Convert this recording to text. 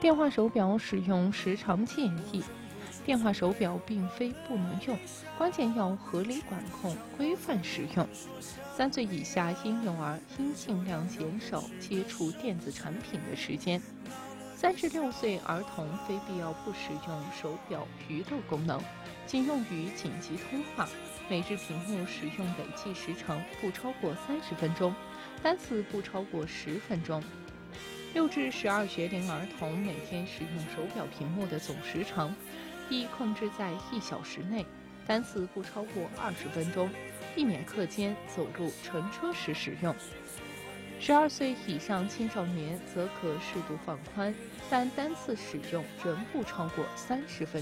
电话手表使用时常建议。电话手表并非不能用，关键要合理管控、规范使用。3岁以下婴幼儿应尽量减少接触电子产品的时间。36岁儿童非必要不使用手表娱乐功能，仅用于紧急通话。每日屏幕使用累计时长不超过30分钟，单次不超过10分钟。6至12学龄儿童每天使用手表屏幕的总时长宜控制在1小时内，单次不超过20分钟，避免课间、走路、乘车时使用。12岁以上青少年则可适度放宽，但单次使用仍不超过30分钟。